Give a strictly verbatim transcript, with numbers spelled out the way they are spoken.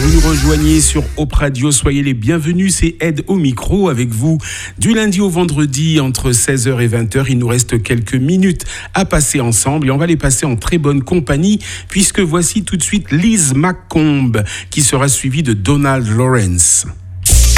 vous nous rejoignez sur Op Radio, soyez les bienvenus, c'est Ed au micro avec vous du lundi au vendredi entre seize heures et vingt heures. Il nous reste quelques minutes à passer ensemble et on va les passer en très bonne compagnie puisque voici tout de suite Liz McComb qui sera suivie de Donald Lawrence.